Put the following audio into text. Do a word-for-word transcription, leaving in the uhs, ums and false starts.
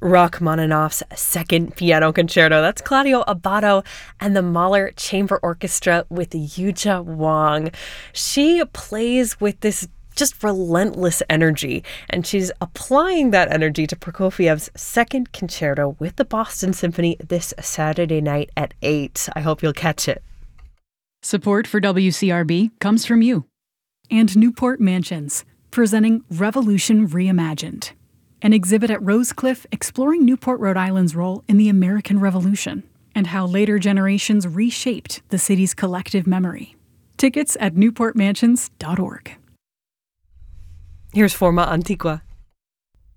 Rachmaninoff's Second Piano Concerto. That's Claudio Abbado and the Mahler Chamber Orchestra with Yuja Wang. She plays with this just relentless energy, and she's applying that energy to Prokofiev's Second Concerto with the Boston Symphony this Saturday night at eight. I hope you'll catch it. Support for W C R B comes from you and Newport Mansions, presenting Revolution Reimagined, an exhibit at Rosecliff exploring Newport, Rhode Island's role in the American Revolution and how later generations reshaped the city's collective memory. Tickets at newport mansions dot org. Here's Forma Antigua.